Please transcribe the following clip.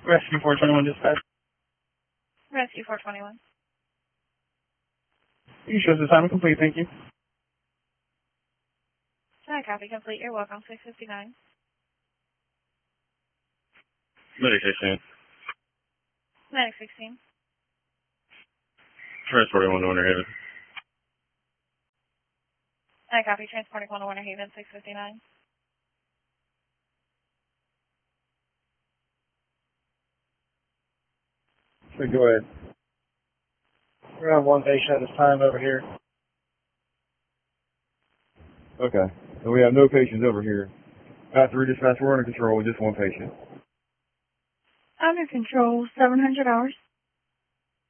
Rescue 421 dispatch. Rescue 421. You show us assignment complete, thank you. Copy complete. You're welcome. 659. Medic 16. Medic 16. Transporting 1 to Winter Haven. Copy. Transporting 1 to Winter Haven. 659. So go ahead. We're on one patient at this time over here. Okay. So we have no patients over here. After redispatch, we're under control with just one patient. Under control. 700 hours.